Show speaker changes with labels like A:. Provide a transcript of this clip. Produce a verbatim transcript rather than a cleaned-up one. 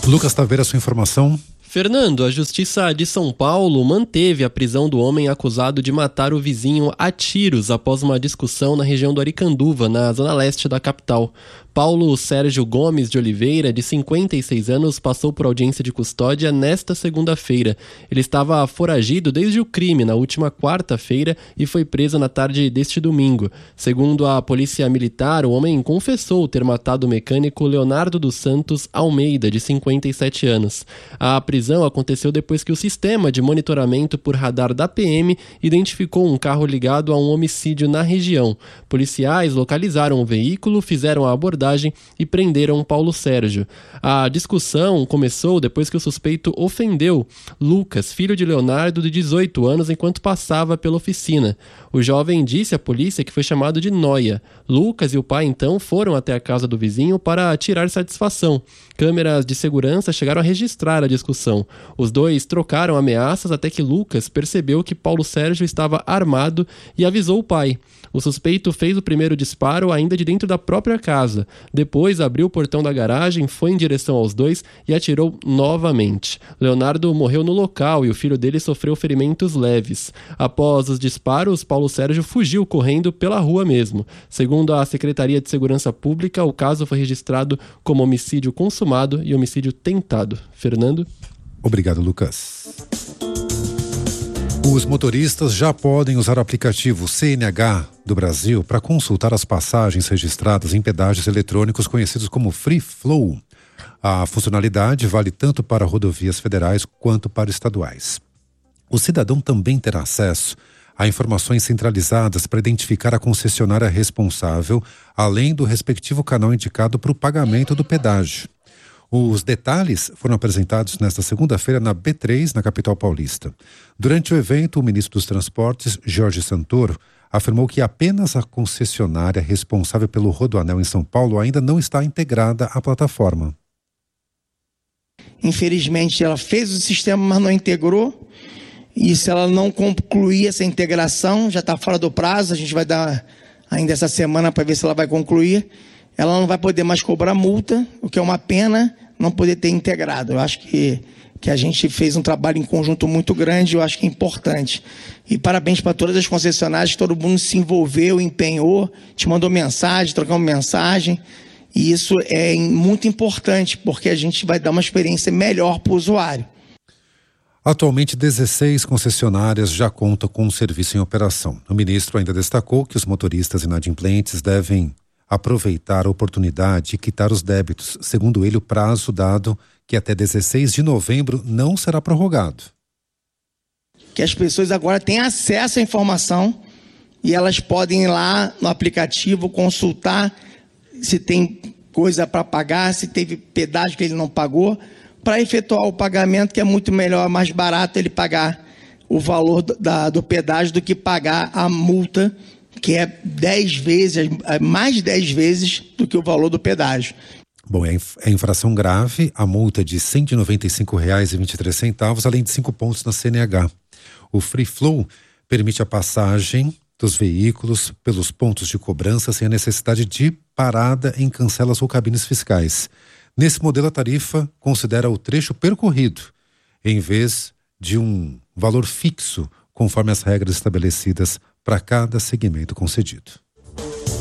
A: Lucas Taveira, sua informação.
B: Fernando, a Justiça de São Paulo manteve a prisão do homem acusado de matar o vizinho a tiros após uma discussão na região do Aricanduva, na zona leste da capital. Paulo Sérgio Gomes de Oliveira, de cinquenta e seis anos, passou por audiência de custódia nesta segunda-feira. Ele estava foragido desde o crime na última quarta-feira e foi preso na tarde deste domingo. Segundo a polícia militar, o homem confessou ter matado o mecânico Leonardo dos Santos Almeida, de cinquenta e sete anos. A prisão aconteceu depois que o sistema de monitoramento por radar da P M identificou um carro ligado a um homicídio na região. Policiais localizaram o veículo, fizeram a abordagem e prenderam Paulo Sérgio. A discussão começou depois que o suspeito ofendeu Lucas, filho de Leonardo, de dezoito anos, enquanto passava pela oficina. O jovem disse à polícia que foi chamado de nóia. Lucas e o pai, então, foram até a casa do vizinho para tirar satisfação. Câmeras de segurança chegaram a registrar a discussão. Os dois trocaram ameaças até que Lucas percebeu que Paulo Sérgio estava armado e avisou o pai. O suspeito fez o primeiro disparo ainda de dentro da própria casa. Depois abriu o portão da garagem, foi em direção aos dois e atirou novamente. Leonardo morreu no local e o filho dele sofreu ferimentos leves. Após os disparos, Paulo Sérgio fugiu correndo pela rua mesmo. Segundo a Secretaria de Segurança Pública, o caso foi registrado como homicídio consumado e homicídio tentado. Fernando?
A: Obrigado, Lucas. Os motoristas já podem usar o aplicativo C N H do Brasil para consultar as passagens registradas em pedágios eletrônicos conhecidos como Free Flow. A funcionalidade vale tanto para rodovias federais quanto para estaduais. O cidadão também terá acesso a informações centralizadas para identificar a concessionária responsável, além do respectivo canal indicado para o pagamento do pedágio. Os detalhes foram apresentados nesta segunda-feira na B três, na capital paulista. Durante o evento, o ministro dos Transportes, Jorge Santoro, afirmou que apenas a concessionária responsável pelo Rodoanel em São Paulo ainda não está integrada à plataforma.
C: Infelizmente, ela fez o sistema, mas não integrou. E se ela não concluir essa integração, já está fora do prazo, a gente vai dar ainda essa semana para ver se ela vai concluir. Ela não vai poder mais cobrar multa, o que é uma pena não poder ter integrado. Eu acho que, que a gente fez um trabalho em conjunto muito grande, eu acho que é importante. E parabéns para todas as concessionárias, todo mundo se envolveu, empenhou, te mandou mensagem, trocamos mensagem. E isso é muito importante, porque a gente vai dar uma experiência melhor para o usuário.
A: Atualmente, dezesseis concessionárias já contam com o serviço em operação. O ministro ainda destacou que os motoristas inadimplentes devem aproveitar a oportunidade e quitar os débitos. Segundo ele, o prazo dado, que até dezesseis de novembro, não será prorrogado.
C: Que as pessoas agora têm acesso à informação e elas podem ir lá no aplicativo consultar se tem coisa para pagar, se teve pedágio que ele não pagou, para efetuar o pagamento, que é muito melhor, mais barato ele pagar o valor do, da, do pedágio do que pagar a multa, que é dez vezes, mais de dez vezes do que o valor do pedágio.
A: Bom, é, é infração grave, a multa de cento e noventa e cinco reais e vinte e três centavos, além de cinco pontos na C N H. O Free Flow permite a passagem dos veículos pelos pontos de cobrança sem a necessidade de parada em cancelas ou cabines fiscais. Nesse modelo, a tarifa considera o trecho percorrido, em vez de um valor fixo, conforme as regras estabelecidas para cada segmento concedido.